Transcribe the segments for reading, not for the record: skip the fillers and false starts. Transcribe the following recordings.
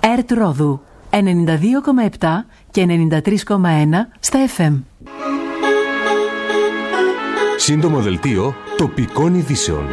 ΕΡΤ Ρόδου 92,7 και 93,1 στα FM. Σύντομο δελτίο τοπικών ειδήσεων.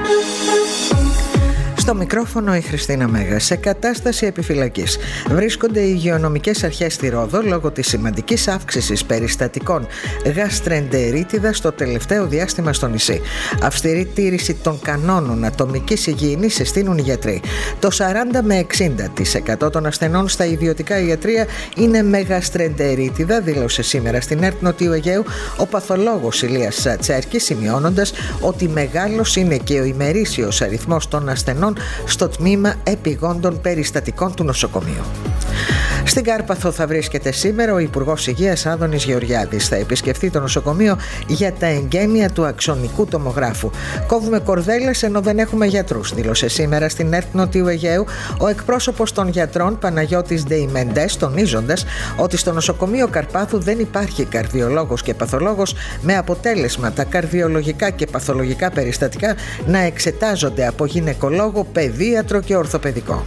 Στο μικρόφωνο η Χριστίνα Μέγα. Σε κατάσταση επιφυλακής βρίσκονται οι υγειονομικές αρχές στη Ρόδο λόγω της σημαντικής αύξησης περιστατικών γαστρεντερίτιδα στο τελευταίο διάστημα στο νησί. Αυστηρή τήρηση των κανόνων ατομικής υγιεινής συστήνουν οι γιατροί. Το 40 με 60% των ασθενών στα ιδιωτικά ιατρεία είναι με γαστρεντερίτιδα, δήλωσε σήμερα στην ΕΡΤ Νοτιού Αιγαίου ο παθολόγος Ηλίας Τσέρκης, σημειώνοντας ότι μεγάλος είναι και ο ημερήσιος αριθμός των ασθενών στο τμήμα επιγόντων περιστατικών του νοσοκομείου. Στην Κάρπαθο θα βρίσκεται σήμερα ο Υπουργός Υγείας Άδωνης Γεωργιάδης. Θα επισκεφθεί το νοσοκομείο για τα εγγένεια του αξονικού τομογράφου. Κόβουμε κορδέλες ενώ δεν έχουμε γιατρούς, δήλωσε σήμερα στην ΕΡΤ Νοτιού Αιγαίου ο εκπρόσωπος των γιατρών Παναγιώτης Ντεϊμεντές, τονίζοντας ότι στο νοσοκομείο Καρπάθου δεν υπάρχει καρδιολόγος και παθολόγος, με αποτέλεσμα τα καρδιολογικά και παθολογικά περιστατικά να εξετάζονται από γυναικολόγο, παιδίατρο και ορθοπαιδικό.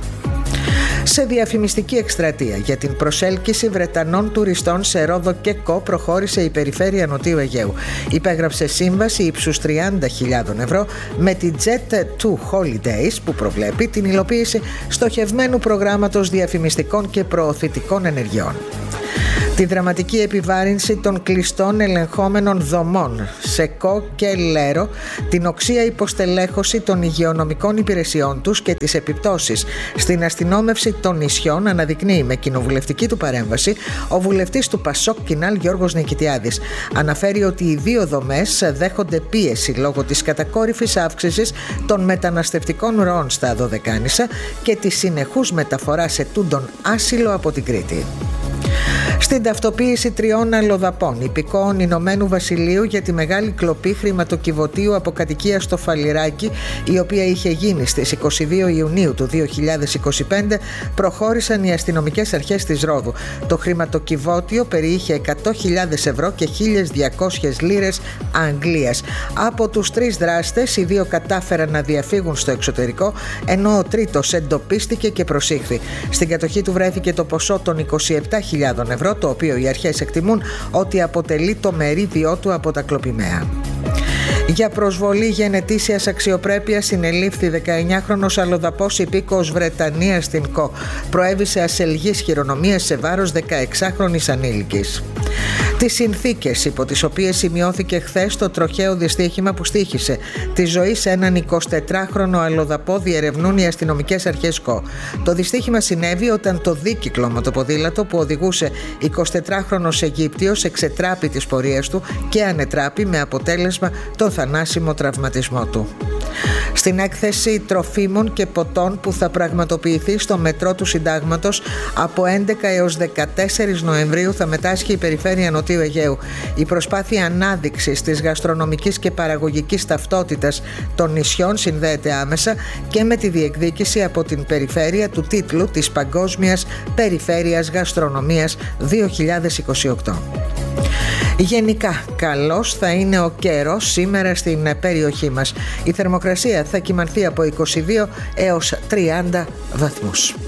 Σε διαφημιστική εκστρατεία για την προσέλκυση Βρετανών τουριστών σε Ρόδο και Κο προχώρησε η Περιφέρεια Νοτιού Αιγαίου. Υπέγραψε σύμβαση ύψους 30.000 ευρώ με την Jet2 Holidays που προβλέπει την υλοποίηση στοχευμένου προγράμματος διαφημιστικών και προωθητικών ενεργειών. Τη δραματική επιβάρυνση των κλειστών ελεγχόμενων δομών σε Κο και Λέρο, την οξία υποστελέχωση των υγειονομικών υπηρεσιών τους και τις επιπτώσεις στην αστυνόμευση των νησιών αναδεικνύει με κοινοβουλευτική του παρέμβαση ο βουλευτής του Πασόκ Κινάλ Γιώργος Νικητιάδης. Αναφέρει ότι οι δύο δομές δέχονται πίεση λόγω της κατακόρυφης αύξησης των μεταναστευτικών ροών στα Δωδεκάνησα και της συνεχούς μεταφοράς ετούντων άσυλο από την Κρήτη. Στην ταυτοποίηση 3 αλλοδαπών υπηκόων Ηνωμένου Βασιλείου για τη μεγάλη κλοπή χρηματοκιβωτίου από κατοικία στο Φαλιράκι, η οποία είχε γίνει στις 22 Ιουνίου του 2025, προχώρησαν οι αστυνομικές αρχές της Ρόδου. Το χρηματοκιβώτιο περιείχε 100.000 ευρώ και 1.200 λίρες Αγγλίας. Από τους 3 δράστες, οι 2 κατάφεραν να διαφύγουν στο εξωτερικό, ενώ ο τρίτος εντοπίστηκε και προσήχθη. Στην κατοχή του βρέθηκε το ποσό των 27.000 ευρώ, το οποίο οι αρχές εκτιμούν ότι αποτελεί το μερίδιό του από τα κλοπημαία. Για προσβολή γενετήσιας αξιοπρέπειας συνελήφθη 19χρονος αλλοδαπός υπήκοος Βρετανίας στην Κο. Προέβησε ασελγής χειρονομίας σε βάρος 16χρονης ανήλικης. Τις συνθήκες υπό τις οποίες σημειώθηκε χθες το τροχαίο δυστύχημα που στοίχησε τη ζωή σε έναν 24χρονο αλλοδαπό διερευνούν οι αστυνομικές αρχές Κο. Το δυστύχημα συνέβη όταν το δίκυκλο μοτοποδήλατο που οδηγούσε 24χρονος Αιγύπτιος εξετράπη της πορείας του και ανετράπη, με αποτέλεσμα τον θανάσιμο τραυματισμό του. Στην έκθεση τροφίμων και ποτών που θα πραγματοποιηθεί στο μετρό του Συντάγματος από 11 έως 14 Νοεμβρίου θα μετάσχει η Περιφέρεια Νοτιού Αιγαίου. Η προσπάθεια ανάδειξης της γαστρονομικής και παραγωγικής ταυτότητας των νησιών συνδέεται άμεσα και με τη διεκδίκηση από την Περιφέρεια του τίτλου της Παγκόσμιας Περιφέρειας Γαστρονομίας 2028. Γενικά, καλός θα είναι ο καιρός σήμερα στην περιοχή μας. Η θερμοκρασία θα κυμανθεί από 22 έως 30 βαθμούς.